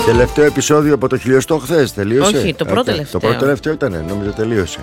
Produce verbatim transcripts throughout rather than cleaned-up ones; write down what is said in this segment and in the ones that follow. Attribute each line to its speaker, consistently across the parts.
Speaker 1: Τελευταίο επεισόδιο από το χιλιοστό χθες, τελείωσε?
Speaker 2: Όχι, το πρώτο τελευταίο.
Speaker 1: Το πρώτο τελευταίο ήταν, νόμιζα τελείωσε.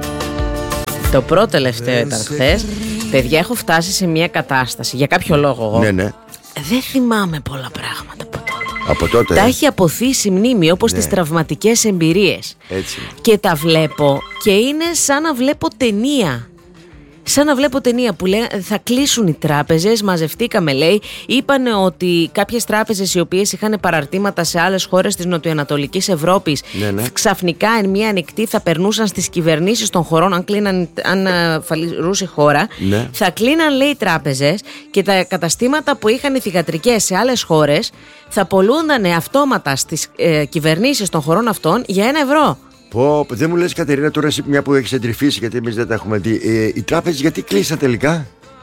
Speaker 2: Το πρώτο τελευταίο ήταν χθες. Παιδιά, έχω φτάσει σε μια κατάσταση, για κάποιο λόγο εγώ.
Speaker 1: Ναι, ναι.
Speaker 2: Δεν θυμάμαι πολλά πράγματα από τότε.
Speaker 1: Από τότε.
Speaker 2: Τα έχει αποθήσει η μνήμη, όπως ναι. τις τραυματικές εμπειρίες.
Speaker 1: Έτσι.
Speaker 2: Και τα βλέπω και είναι σαν να βλέπω ταινία. Σαν να βλέπω ταινία που λέει θα κλείσουν οι τράπεζες, μαζευτήκαμε λέει, είπανε ότι κάποιες τράπεζες οι οποίες είχαν παραρτήματα σε άλλες χώρες της νοτιοανατολικής Ευρώπης, ναι, ναι. ξαφνικά εν μία ανοιχτή θα περνούσαν στις κυβερνήσεις των χωρών, αν, κλείναν, αν φαλυρούσε η χώρα, ναι. θα κλείναν λέει οι τράπεζες και τα καταστήματα που είχαν οι θυγατρικές σε άλλες χώρες θα πολλούνταν αυτόματα στις ε, κυβερνήσεις των χωρών αυτών για ένα ευρώ.
Speaker 1: Πω, δεν μου λες Κατερίνα τώρα εσύ μια που έχεις εντρυφήσει, γιατί εμείς δεν τα έχουμε δει, ε, οι τράπεζες γιατί κλείσαν τελικά?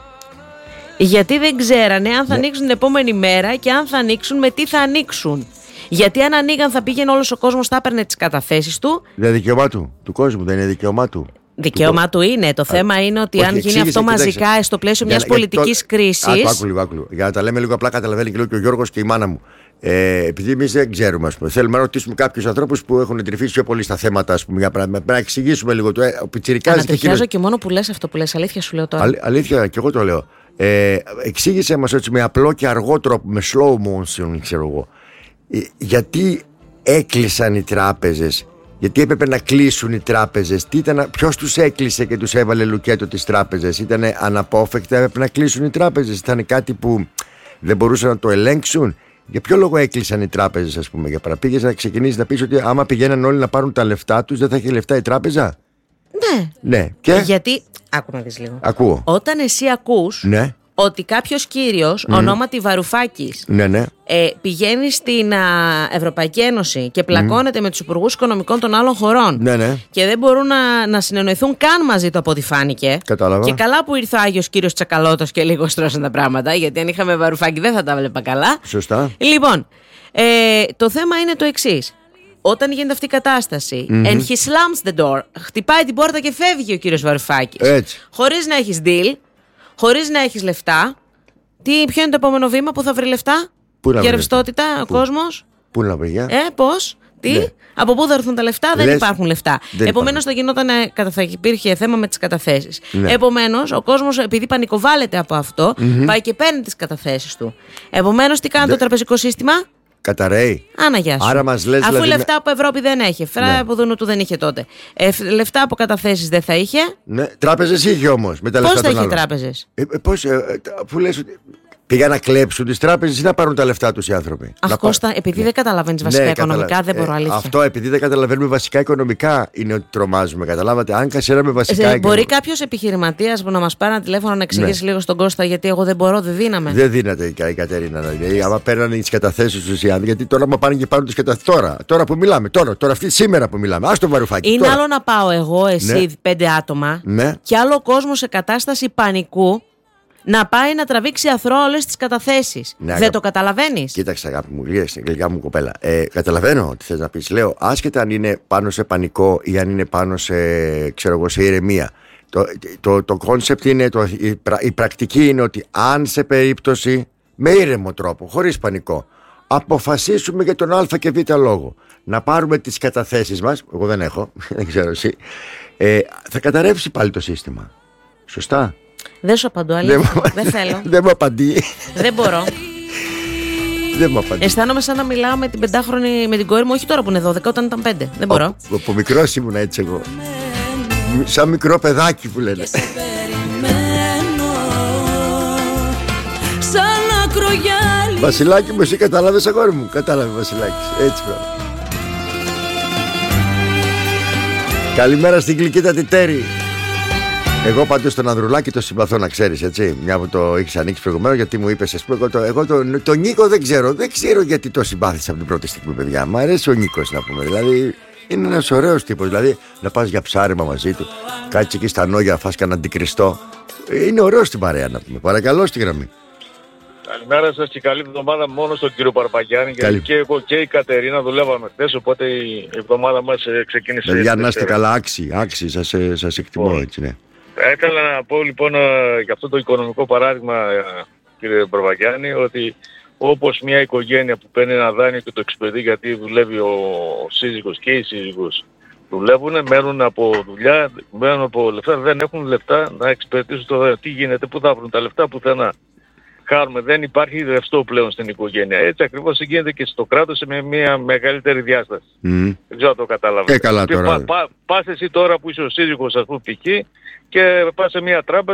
Speaker 2: Γιατί δεν ξέρανε αν θα
Speaker 1: ναι.
Speaker 2: ανοίξουν την επόμενη μέρα και αν θα ανοίξουν με τι θα ανοίξουν. Γιατί αν ανοίγαν θα πήγαινε όλος ο κόσμος, θα έπαιρνε τις καταθέσεις του.
Speaker 1: Δεν είναι δικαίωμά του, του κόσμου, δεν είναι δικαίωμά του.
Speaker 2: Δικαίωμά του είναι. Το Α, θέμα είναι ότι όχι, αν γίνει αυτό μαζικά κοιτάξτε, στο πλαίσιο μιας πολιτικής το... κρίσης.
Speaker 1: Άκου, άκου λίγο, άκου. Για να τα λέμε λίγο απλά, καταλαβαίνει και, και ο Γιώργος και η μάνα μου. Ε, επειδή εμείς δεν ξέρουμε, ας πούμε, θέλουμε να ρωτήσουμε κάποιους ανθρώπους που έχουν εντρυφήσει πιο πολύ στα θέματα, ας πούμε, για πράγματα. Να εξηγήσουμε λίγο το. Ε, ο Πιτσιρικάς.
Speaker 2: Ανατριχιάζω και, και μόνο που λες αυτό που λες. Αλήθεια σου λέω τώρα.
Speaker 1: Α, αλήθεια, και εγώ το λέω. Ε, εξήγησε μας έτσι με απλό και αργό τρόπο, με slow motion, ξέρω εγώ. Ε, γιατί έκλεισαν οι τράπεζες? Γιατί έπρεπε να κλείσουν οι τράπεζες? Ποιος τους έκλεισε και τους έβαλε λουκέτο τις τράπεζες? Ήταν αναπόφευκτα, έπρεπε να κλείσουν οι τράπεζες? Ήταν κάτι που δεν μπορούσαν να το ελέγξουν? Για ποιο λόγο έκλεισαν οι τράπεζες, ας πούμε? Για παραπήγες να ξεκινήσεις να πεις ότι άμα πηγαίναν όλοι να πάρουν τα λεφτά τους, δεν θα είχε λεφτά η τράπεζα?
Speaker 2: Ναι.
Speaker 1: Ναι. Και?
Speaker 2: Γιατί. Άκου να δεις λίγο.
Speaker 1: Ακούω.
Speaker 2: Όταν εσύ ακούς.
Speaker 1: Ναι.
Speaker 2: Ότι κάποιος κύριος, mm. ονόματι Βαρουφάκης,
Speaker 1: ναι, ναι.
Speaker 2: Ε, πηγαίνει στην α, Ευρωπαϊκή Ένωση και πλακώνεται mm. με τους υπουργούς οικονομικών των άλλων χωρών,
Speaker 1: ναι, ναι.
Speaker 2: και δεν μπορούν να, να συνεννοηθούν καν μαζί του από ό,τι φάνηκε.
Speaker 1: Κατάλαβα.
Speaker 2: Και καλά που ήρθε ο Άγιος κύριος Τσακαλώτος και λίγο στρώσαν τα πράγματα, γιατί αν είχαμε Βαρουφάκη δεν θα τα βλέπα καλά.
Speaker 1: Σωστά.
Speaker 2: Λοιπόν, ε, το θέμα είναι το εξής. Όταν γίνεται αυτή η κατάσταση, mm-hmm. and he slams the door, χτυπάει την πόρτα και φεύγει ο κύριος Βαρουφάκης.
Speaker 1: Έτσι.
Speaker 2: Χωρίς να έχεις deal. Χωρίς να έχεις λεφτά. Τι, ποιο είναι το επόμενο βήμα που θα βρει λεφτά? Για ρευστότητα ο κόσμος?
Speaker 1: Πού να βρει?
Speaker 2: Ε, πώς? Τι? Ναι. Από πού θα έρθουν τα λεφτά? Λες, δεν υπάρχουν λεφτά. Επομένως θα γινόταν, θα υπήρχε θέμα με τις καταθέσεις. Ναι. Επομένως ο κόσμος, επειδή πανικοβάλλεται από αυτό, mm-hmm. πάει και παίρνει τις καταθέσεις του. Επομένως τι κάνει Δε... το τραπεζικό σύστημα?
Speaker 1: Καταραίει.
Speaker 2: Άνα, γεια σου.
Speaker 1: Άρα μας λες,
Speaker 2: αφού
Speaker 1: δηλαδή...
Speaker 2: λεφτά από Ευρώπη δεν έχει, φρά ναι. από Δούνου του δεν είχε τότε. Ε, λεφτά από καταθέσεις δεν θα είχε.
Speaker 1: Ναι, τράπεζες είχε όμως.
Speaker 2: Πώς θα είχε τράπεζες?
Speaker 1: Ε, πώς, ε, που λες ότι πήγαν να κλέψουν τις τράπεζες ή να πάρουν τα λεφτά τους οι άνθρωποι?
Speaker 2: Αχ, να Κώστα, πά... επειδή ναι. δεν καταλαβαίνεις βασικά ναι, οικονομικά, καταλα... δεν μπορώ, αλήθεια.
Speaker 1: Ε, αυτό επειδή δεν καταλαβαίνουμε βασικά οικονομικά είναι ότι τρομάζουμε. Καταλάβατε, αν κασέραμε βασικά.
Speaker 2: Ε, μπορεί κάποιος επιχειρηματίας που να μας πάρει ένα τηλέφωνο να εξηγήσει ναι. λίγο στον Κώστα, γιατί εγώ δεν μπορώ, δεν δίναμε.
Speaker 1: Δεν δύναται η Κατερίνα. Δηλαδή, άμα παίρνανε τις καταθέσεις τους οι άνθρωποι, γιατί τώρα μου πάνε και πάρουν τις καταθέσεις. Τώρα, τώρα που μιλάμε, τώρα, τώρα αυτή, σήμερα που μιλάμε. Ας το Βαρουφάκι.
Speaker 2: Είναι
Speaker 1: τώρα.
Speaker 2: άλλο να πάω εγώ, εσύ, ναι. πέντε άτομα, ναι. και άλλο κόσμο σε κατάσταση πανικού. Να πάει να τραβήξει αθρώα όλες τις καταθέσεις. Ναι, δεν αγάπη... το καταλαβαίνεις?
Speaker 1: Κοίταξε, αγάπη μου, γλύκια, γλυκιά μου κοπέλα. Ε, καταλαβαίνω τι θες να πεις. Λέω, άσχετα αν είναι πάνω σε πανικό ή αν είναι πάνω σε, ξέρω εγώ, σε ηρεμία. Το κόνσεπτ το, το είναι, το, η, η πρακτική είναι ότι αν σε περίπτωση με ήρεμο τρόπο, χωρίς πανικό, αποφασίσουμε για τον α και β λόγο να πάρουμε τις καταθέσεις μας, εγώ δεν έχω, δεν ξέρω εσύ, ε, θα καταρρεύσει πάλι το σύστημα. Σωστά?
Speaker 2: Δεν σου απαντώ, αλήθεια. Δεν, δεν θέλω.
Speaker 1: Δεν μου απαντεί.
Speaker 2: Δεν μπορώ.
Speaker 1: Δεν μου απαντεί.
Speaker 2: Αισθάνομαι σαν να μιλάω με την πεντάχρονη, με την κόρη μου, όχι τώρα που είναι δώδεκα, όταν ήταν πέντε. Δεν μπορώ.
Speaker 1: Από, από μικρός ήμουν έτσι εγώ. Σαν μικρό παιδάκι που λένε. Βασιλάκι μου, εσύ κατάλαβες, αγόρι μου? Κατάλαβε, Βασιλάκη. Έτσι πράγμα. Καλημέρα στην γλυκύτατη Τέρη. Εγώ πάντως τον Ανδρουλάκη το συμπαθώ, να ξέρεις, έτσι. Μια που το έχεις ανοίξει προηγουμένως, γιατί μου είπες, ας πούμε, εγώ, το, εγώ τον το Νίκο δεν ξέρω. Δεν ξέρω γιατί το συμπάθησα από την πρώτη στιγμή, παιδιά. Μ' αρέσει ο Νίκος, να πούμε. Δηλαδή, είναι ένας ωραίος τύπος. Δηλαδή, να πας για ψάρεμα μαζί του, κάτσεις εκεί στα νόγια, φας κανένα αντικριστό. Είναι ωραίος στην παρέα, να πούμε. Παρακαλώ στη γραμμή.
Speaker 3: Καλημέρα σας και καλή εβδομάδα μόνο στον κύριο Παρπαγιάννη. Γιατί και εγώ και η Κατερίνα δουλεύαμε χθες, οπότε η εβδομάδα μας ξεκίνησε.
Speaker 1: Παιδιά, να είστε καλά, άξιοι, άξιοι, σας, σας εκτιμώ, έτσι, ναι.
Speaker 3: Ήθελα να πω λοιπόν για αυτό το οικονομικό παράδειγμα, κύριε Παρπαγιάννη, ότι όπως μια οικογένεια που παίρνει ένα δάνειο και το εξυπηρετεί γιατί δουλεύει ο σύζυγος και η σύζυγος δουλεύουν, μένουν από δουλειά, μένουν από λεφτά, δεν έχουν λεφτά να εξυπηρετήσουν το δάνειο. Τι γίνεται, πού θα βρουν τα λεφτά, πουθενά. Χάρουμε, δεν υπάρχει ρευστό πλέον στην οικογένεια. Έτσι ακριβώς γίνεται και στο κράτος με μια μεγαλύτερη διάσταση. Mm. Δεν ξέρω αν το καταλαβαίνετε.
Speaker 1: Ε, καλά τώρα.
Speaker 3: Πα, πα, πας εσύ τώρα που είσαι ο σύζυγος, ας πούμε, π.χ. και πας σε μια τράπεζα